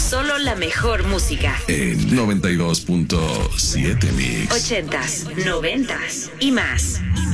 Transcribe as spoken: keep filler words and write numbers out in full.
Solo la mejor música. En noventa y dos punto siete Mix. Ochentas, noventas y más.